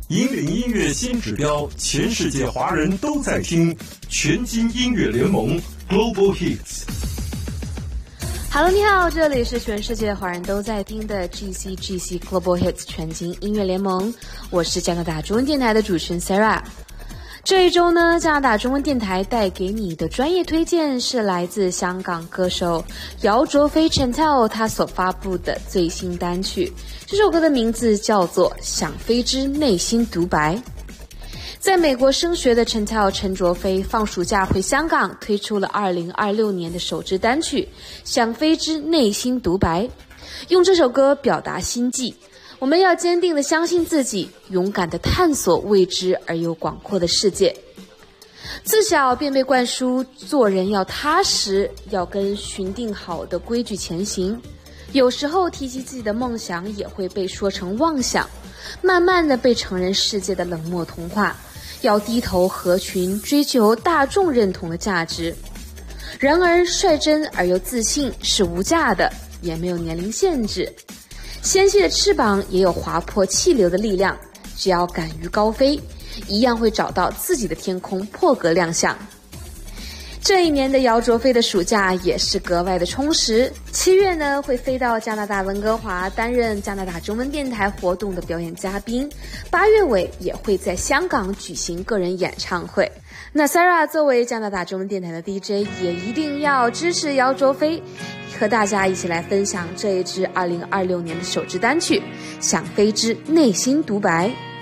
引领音乐新指标，全世界华人都在听，全金音乐联盟 Global Hits。Hello， 你好，这里是全世界华人都在听的 GCGC Global Hits 全金音乐联盟，我是加拿大中文电台的主持人 Sarah。这一周呢，加拿大中文电台带给你的专业推荐是来自香港歌手姚卓菲 Chantal 她所发布的最新单曲，这首歌的名字叫做《想飞之内心独白》。在美国升学的 Chantal 陈卓菲放暑假回香港，推出了2026年的首支单曲《想飞之内心独白》，用这首歌表达心迹。我们要坚定地相信自己，勇敢地探索未知而又广阔的世界。自小便被灌输做人要踏实，要跟寻定好的规矩前行。有时候提起自己的梦想也会被说成妄想，慢慢地被成人世界的冷漠同化，要低头合群，追求大众认同的价值。然而率真而又自信是无价的，也没有年龄限制。纤细的翅膀也有划破气流的力量，只要敢于高飞，一样会找到自己的天空，破格亮相。这一年的姚卓菲的暑假也是格外的充实。7月呢，会飞到加拿大温哥华担任加拿大中文电台活动的表演嘉宾。8月尾也会在香港举行个人演唱会。那 Sarah 作为加拿大中文电台的 DJ， 也一定要支持姚卓菲，和大家一起来分享这一支2026年的首支单曲《想飞之内心独白》。